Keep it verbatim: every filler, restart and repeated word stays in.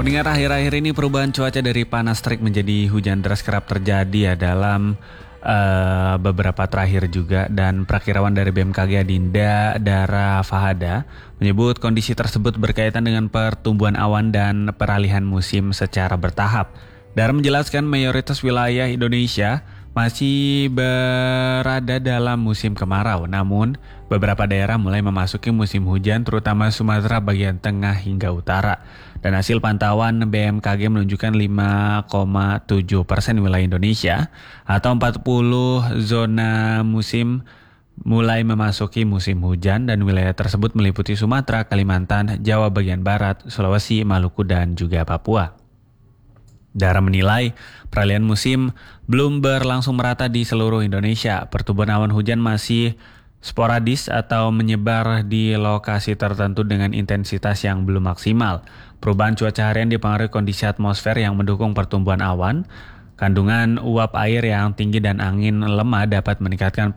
Pendengar, akhir-akhir ini perubahan cuaca dari panas terik menjadi hujan deras kerap terjadi ya dalam uh, beberapa terakhir juga, dan prakirawan dari B M K G Adinda Dara Fahada menyebut kondisi tersebut berkaitan dengan pertumbuhan awan dan peralihan musim secara bertahap. Dara menjelaskan mayoritas wilayah Indonesia masih berada dalam musim kemarau, namun beberapa daerah mulai memasuki musim hujan, terutama Sumatera bagian tengah hingga utara. Dan hasil pantauan B M K G menunjukkan lima koma tujuh persen wilayah Indonesia atau empat puluh zona musim mulai memasuki musim hujan, dan wilayah tersebut meliputi Sumatera, Kalimantan, Jawa bagian barat, Sulawesi, Maluku, dan juga Papua. Dara menilai peralihan musim belum berlangsung merata di seluruh Indonesia. Pertumbuhan awan hujan masih sporadis atau menyebar di lokasi tertentu dengan intensitas yang belum maksimal. Perubahan cuaca harian dipengaruhi kondisi atmosfer yang mendukung pertumbuhan awan. Kandungan uap air yang tinggi dan angin lemah dapat meningkatkan